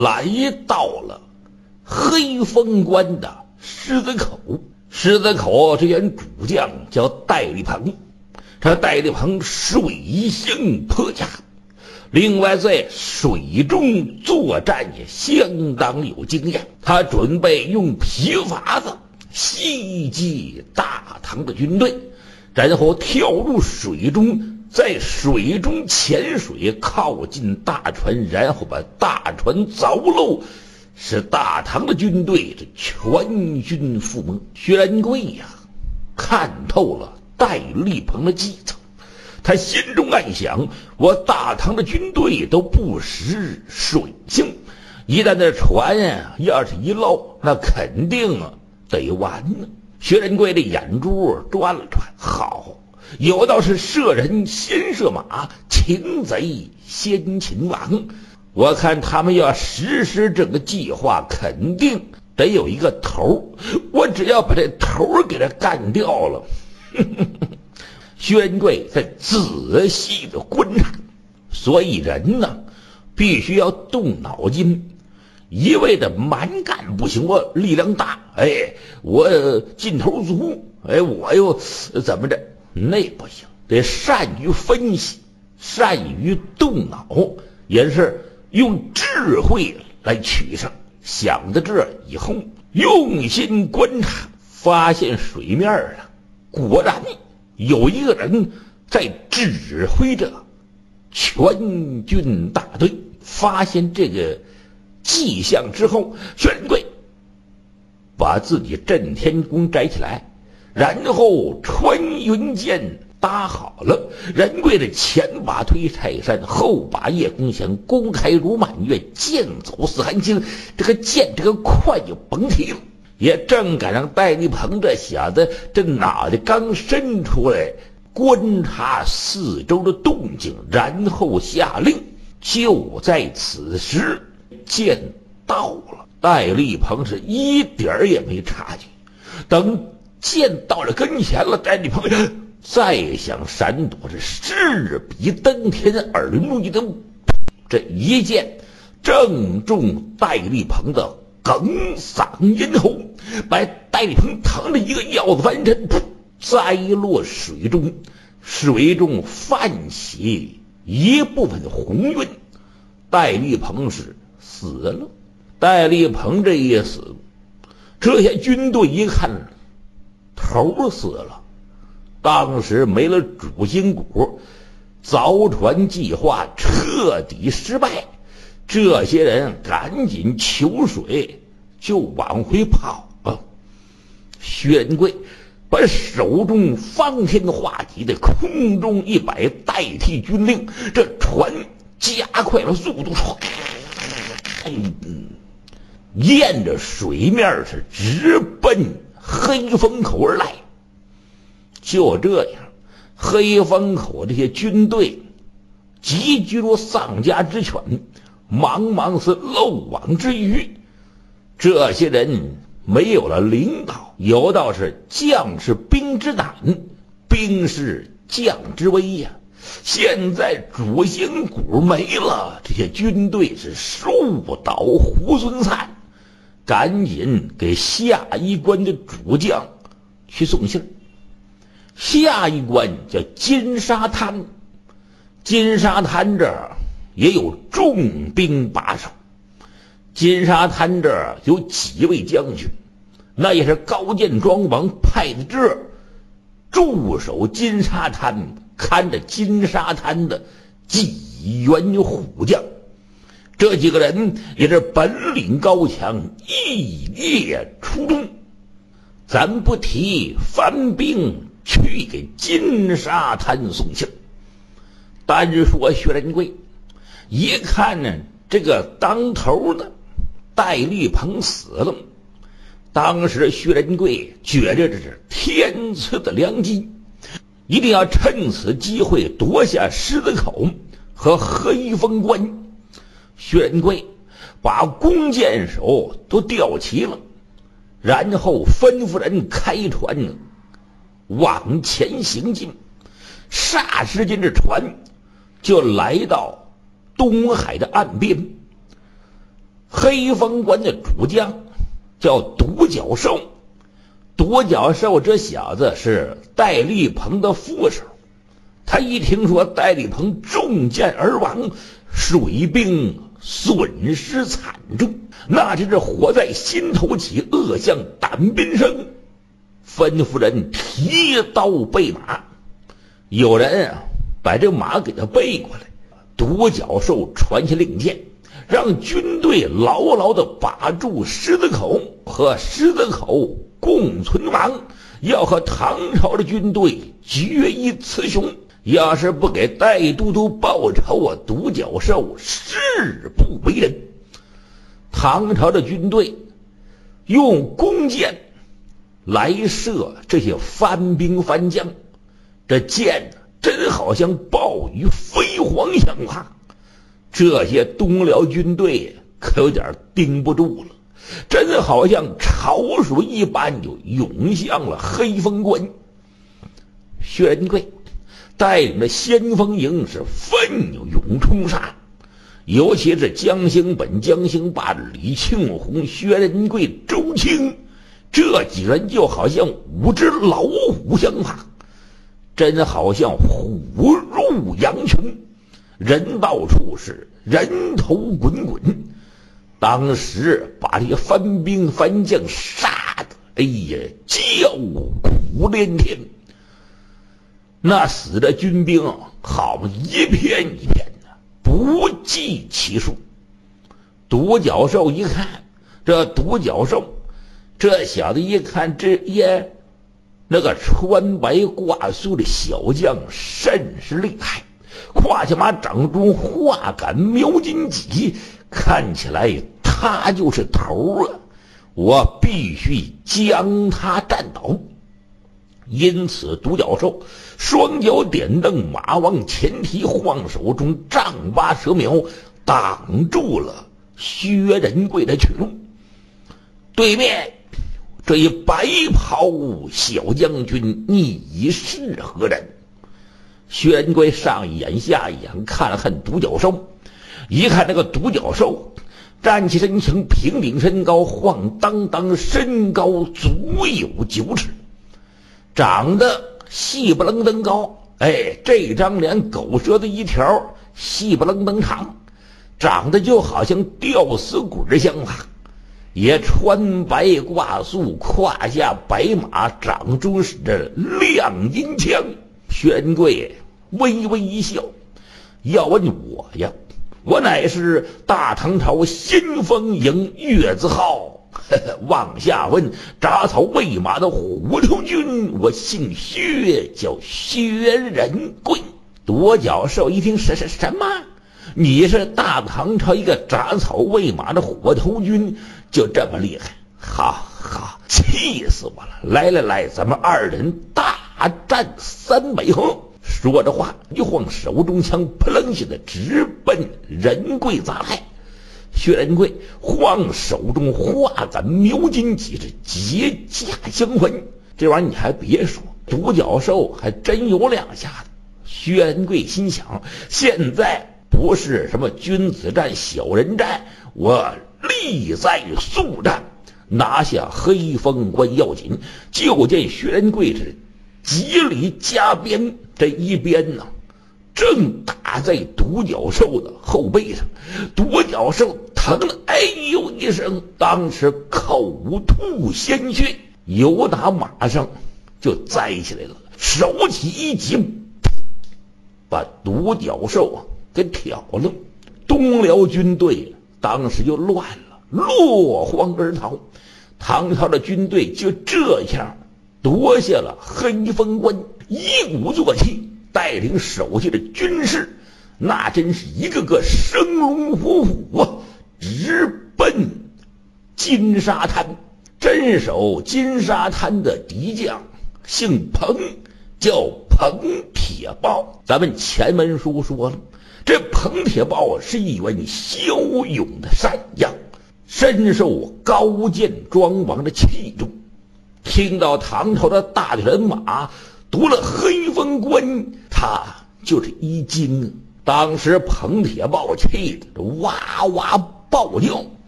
来到了黑风关的狮子口。狮子口这员主将叫戴笠鹏，这戴笠鹏水性颇佳，另外在水中作战也相当有经验。他准备用皮筏子袭击大唐的军队，然后跳入水中，在水中潜水靠近大船，然后把大船凿漏，使大唐的军队这全军覆没。薛仁贵呀，看透了戴笠鹏的计策，他心中暗想：我大唐的军队都不识水性，一旦这船呀要是一漏，那肯定得完呢。薛仁贵的眼珠转了转，好，有道是射人先射马，擒贼先擒王。我看他们要实施这个计划，肯定得有一个头，我只要把这头给他干掉了。薛仁贵在仔细的观察，所以人呢必须要动脑筋，一味的蛮干不行。我力量大，我劲头足，我又怎么着，那不行，得善于分析，善于动脑，也是用智慧来取胜。想到这以后，用心观察，发现水面啊果然有一个人在指挥着全军大队。发现这个迹象之后，薛仁贵把自己震天弓摘起来，然后穿云箭搭好了。仁贵的前把推泰山，后把叶公降，弓开如满月，箭走似寒星。这个箭这个快就甭提了。也正赶上戴笠鹏这小子这脑袋刚伸出来，观察四周的动静，然后下令。就在此时，箭到了，戴笠鹏是一点儿也没察觉。等箭到了跟前了，戴笠鹏再想闪躲，是势比登天，耳目一瞪，这一箭正中戴笠鹏的哽嗓咽喉，把戴笠鹏疼了一个腰子翻身，栽落水中，水中泛起一部分红晕。戴笠鹏是死了。戴笠鹏这一死，这些军队一看头死了，当时没了主心骨，凿船计划彻底失败。这些人赶紧求水就往回跑啊！薛仁贵把手中方天画戟的空中一摆，代替军令，这船加快了速度，沿着水面是直奔黑风口而来。就这样，黑风口这些军队集聚如丧家之犬，茫茫是漏网之鱼。这些人没有了领导，有道是将是兵之胆，兵是将之威呀。现在主心骨没了，这些军队是树倒猢狲散，赶紧给下一关的主将去送信。下一关叫金沙滩，金沙滩这儿也有重兵把守。金沙滩这儿有几位将军，那也是高见庄王派的这儿驻守金沙滩，看着金沙滩的几员虎将。这几个人也是本领高强，一列出众。咱不提番兵去给金沙滩送信，单说薛仁贵一看呢，这个当头的戴笠鹏死了。当时薛仁贵觉着这是天赐的良机，一定要趁此机会夺下狮子口和黑风关。薛仁贵把弓箭手都调齐了，然后吩咐人开船往前行进。霎时间，这船就来到东海的岸边。 黑风关的主将叫独角兽。独角兽这小子是戴笠鹏的副手，他一听说戴笠鹏中箭而亡，水兵损失惨重，那真是火在心头起，恶向胆边生，吩咐人提刀备马。有人把这马给他背过来，独角兽传下令箭，让军队牢牢地把住狮子口，和狮子口共存亡，要和唐朝的军队决一雌雄。要是不给戴都督报仇，独角兽誓不为人。唐朝的军队用弓箭来射这些番兵番将，这箭真好像暴雨飞蝗像话，这些东辽军队可有点盯不住了，真好像潮水一般就涌向了黑风关。薛仁贵带领着先锋营是奋勇冲杀，尤其是江兴本、江兴霸、李庆红、薛仁贵、周青这几人就好像5只老虎相怕，真好像虎入羊群，人到处是人头滚滚。当时把这些番兵番将杀的叫苦连天，那死的军兵好嘛一片一片的，不计其数。独角兽一看，这独角兽这小子一看，那个穿白挂素的小将甚是厉害，胯下马掌中画杆瞄金戟，看起来他就是头啊，我必须将他战倒。因此独角兽双脚点蹬，马往前提，晃手中丈八蛇苗挡住了薛仁贵的去路。对面这一白袍小将军，你是何人？薛仁贵上一眼下一眼看了看独角兽，一看那个独角兽站起身形，平顶身高，晃荡荡身高足有9尺，长得细不楞登高，这张脸狗舌子一条，细不楞登长，长得就好像吊死鬼相怕，也穿白挂素，胯下白马，掌中是这亮银枪。薛仁贵微微一笑，要问我呀，我乃是大唐朝先锋营月字号，往下问铡草喂马的虎头军，我姓薛，叫薛仁贵。独角兽一听什么？你是大唐朝一个铡草喂马的火头军，就这么厉害？好，气死我了！来，咱们2人大战300合。说着话一晃手中枪，扑棱下的直奔仁贵砸来。薛仁贵晃手中画杆瞄金戟，是结架相还。这玩意儿你还别说，独角兽还真有2下子。薛仁贵心想，现在不是什么君子战小人战，我力在速战，拿下黑风关要紧。就见薛仁贵是急里加鞭，这一鞭呢正打在独角兽的后背上，独角兽疼了哎呦一声，当时口吐鲜血，由打马上就栽起来了，手起一戟，把独角兽给挑了。东辽军队当时就乱了，落荒而逃。唐朝的军队就这样夺下了黑风关，一鼓作气带领手下的军士，那真是一个个生龙活虎啊，直奔金沙滩。镇守金沙滩的敌将姓彭，叫彭铁豹。咱们前文书说了，这彭铁豹是一员骁勇的善将，深受高渐庄王的器重。听到唐朝的大队人马夺了黑风关，他就是一惊。当时彭铁豹气得哇哇暴叫，